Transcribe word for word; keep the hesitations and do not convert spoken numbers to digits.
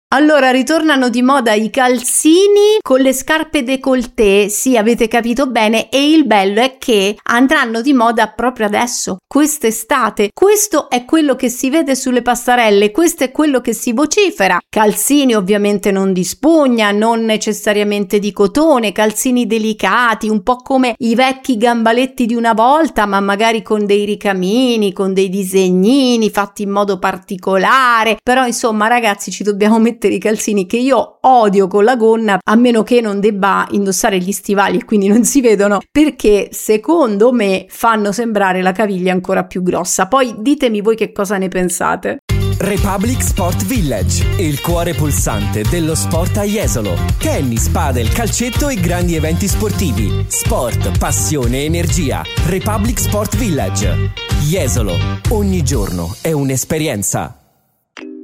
Allora, ritornano di moda i calzini con le scarpe décolleté, sì, avete capito bene, e il bello è che andranno di moda proprio adesso, quest'estate. Questo è quello che si vede sulle passerelle, questo è quello che si vocifera. Calzini ovviamente non di spugna, non necessariamente di cotone, calzini delicati, un po' come i vecchi gambaletti di una volta, ma magari con dei ricamini, con dei disegnini fatti in modo particolare. Però insomma, ragazzi, ci dobbiamo mettere i calzini, che io odio con la gonna, a meno che non debba indossare gli stivali e quindi non si vedono, perché secondo me fanno sembrare la caviglia ancora più grossa. Poi ditemi voi che cosa ne pensate. Republic Sport Village, il cuore pulsante dello sport a Jesolo. Tennis, padel, calcetto e grandi eventi sportivi. Sport, passione, energia. Republic Sport Village. Jesolo, ogni giorno è un'esperienza.